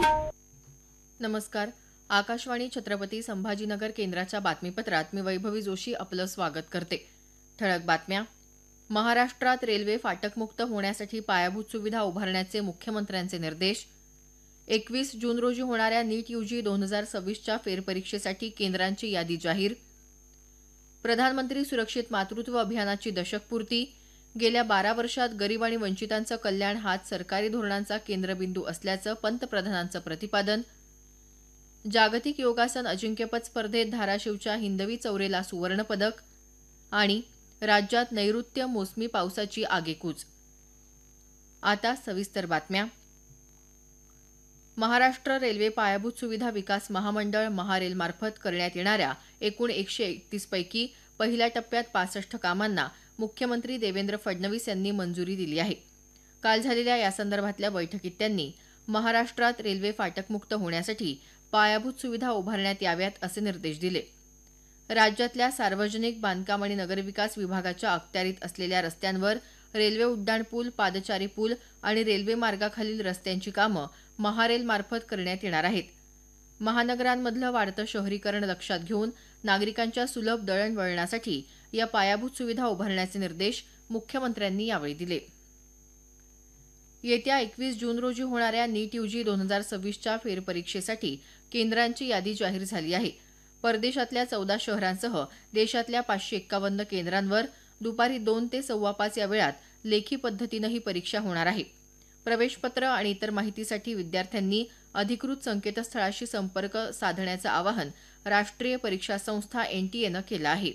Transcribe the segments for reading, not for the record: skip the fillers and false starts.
नमस्कार. आकाशवाणी छत्रपती संभाजीनगर केंद्राच्या बातमीपत्रात मी वैभवी जोशी आपलं स्वागत करते. ठळक बातम्या. महाराष्ट्रात रेल्वे फाटकमुक्त होण्यासाठी पायाभूत सुविधा उभारण्याचे मुख्यमंत्र्यांचे निर्देश. 21 जून रोजी होणाऱ्या नीट यूजी 2026च्या फेरपरीक्षेसाठी केंद्रांची यादी जाहीर. प्रधानमंत्री सुरक्षित मातृत्व अभियानाची दशकपूर्ती. गेल्या 12 वर्षात गरीब आणि वंचितांचं कल्याण हाच सरकारी धोरणांचा केंद्रबिंदू असल्याचं पंतप्रधानांचं प्रतिपादन. जागतिक योगासन अजिंक्यपद स्पर्धेत धाराशिवच्या हिंदवी चौरेला सुवर्णपदक. आणि राज्यात नैऋत्य मोसमी पावसाची आगेकूच. आता सविस्तर बातम्या. महाराष्ट्र रेल्वे पायाभूत सुविधा विकास महामंडळ महारेलमार्फत करण्यात येणाऱ्या एकूण 131 पैकी पहिल्या टप्प्यात 65 कामांना मुख्यमंत्री देवेंद्र फडणवीस यांनी मंजुरी दिली आहे. काल झालेल्या यासंदर्भातल्या बैठकीत त्यांनी महाराष्ट्रात रेल्वे फाटकमुक्त होण्यासाठी पायाभूत सुविधा उभारण्यात याव्यात असे निर्देश दिले. राज्यातल्या सार्वजनिक बांधकाम आणि नगरविकास विभागाच्या अखत्यारीत असलेल्या रस्त्यांवर रेल्वे उड्डाणपूल, पादचारी पूल आणि रेल्वे मार्गाखालील रस्त्यांची कामं महारेलमार्फत करण्यात येणार आहेत. महानगरांमधलं वाढतं शहरीकरण लक्षात घेऊन नागरिकांच्या सुलभ दळणवळणासाठी या पायाभूत सुविधा उभारण्याचे निर्देश मुख्यमंत्र्यांनी यावेळी दिले. येत्या 21 जून रोजी होणाऱ्या नीट यूजी 2026च्या फेरपरीक्षेसाठी केंद्रांची यादी जाहीर झाली आहे. परदेशातल्या 14 शहरांसह देशातल्या 551 केंद्रांवर दुपारी 2 ते 5:15 या वेळात लेखी पद्धतीनं ही परीक्षा होणार आहे. प्रवेशपत्र आणि इतर माहितीसाठी विद्यार्थ्यांनी अधिकृत संकेतस्थळाशी संपर्क साधण्याचं आवाहन राष्ट्रीय परीक्षा संस्था एनटीएनं केलं आहे.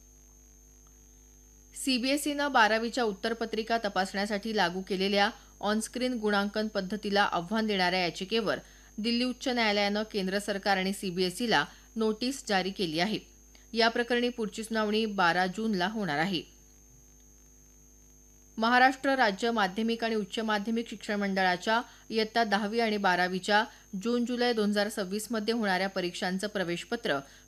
सीबीएसईनं 12वीच्या उत्तरपत्रिका तपासण्यासाठी लागू केलेल्या ऑनस्क्रीन गुणांकन पद्धतीला आव्हान देणाऱ्या याचिकेवर दिल्ली उच्च न्यायालयानं केंद्र सरकार आणि सीबीएसईला नोटीस जारी केली आहे. या प्रकरणी पुढची सुनावणी 12 जूनला होणार आहे. महाराष्ट्र राज्य माध्यमिक आणि उच्च माध्यमिक शिक्षण मंडळाच्या इयत्ता 10वी आणि 12वीच्या जून-जुलै 2026 मध्ये होणाऱ्या परीक्षांचं प्रवेशपत्र